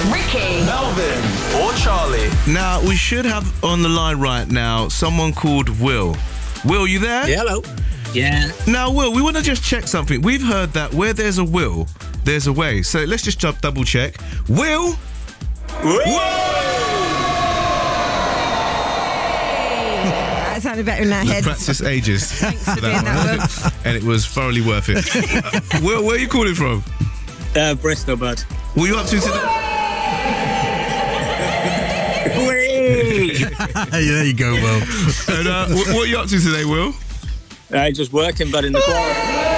Ricky, Melvin, or Charlie. Now, we should have on the line right now someone called Will. Will, you there? Yeah, hello. Yeah. Now, Will, we want to just check something. We've heard that where there's a will, there's a way. So let's just double check. Will? That sounded better in our heads. Practice ages. Thanks for doing that, Will. And it was thoroughly worth it. Will, where are you calling from? Bristol, bud. What are you up to today? There you go, Will. And, what are you up to today, Will? Just working, bud, in the quarry.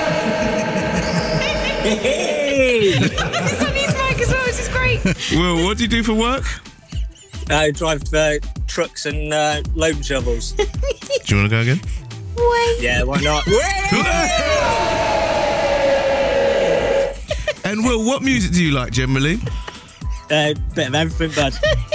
It's on his mic as well. This is great. Will, what do you do for work? I drive trucks and loading shovels. Do you want to go again? Wait. Yeah, why not? And Will, what music do you like generally? Bit of everything, bud.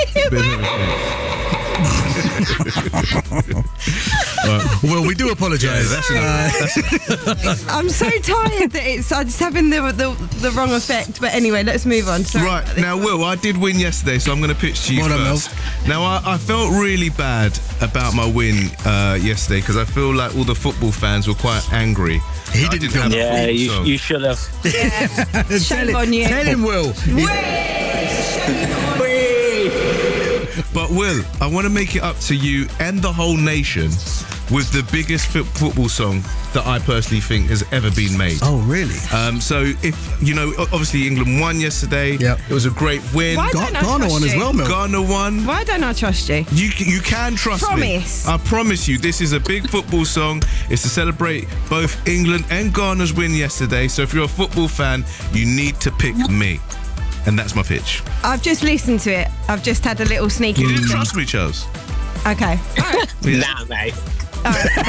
Well, we do apologise. I'm so tired that it's having the wrong effect. But anyway, let's move on. Sorry. Right, now, Will, I did win yesterday, so I'm going to pitch to you first. Now, I felt really bad about my win yesterday because I feel like all the football fans were quite angry. He didn't feel Yeah, you should have. Yeah. Shame on you. Tell him, Will. But, Will, I want to make it up to you and the whole nation with the biggest football song that I personally think has ever been made. Oh, really? So, if, you know, obviously England won yesterday. Yep. It was a great win. Why don't I Ghana trust won as you? well, Mel. Ghana won. Why don't I trust you? You can trust Promise. me. I promise you, this is a big football song. It's to celebrate both England and Ghana's win yesterday. So if you're a football fan, you need to pick me. And that's my pitch. I've just listened to it. I've just had a little sneaky. You didn't trust me, Charles. Okay. Nah, mate. All right.